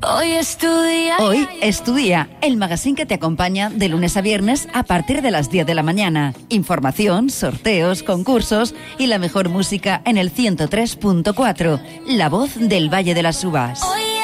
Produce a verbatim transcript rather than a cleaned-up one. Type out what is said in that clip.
Hoy es tu día. Hoy es tu día, el magazine que te acompaña de lunes a viernes a partir de las diez de la mañana. Información, sorteos, concursos y la mejor música en el ciento tres punto cuatro, La Voz del Valle de las Uvas.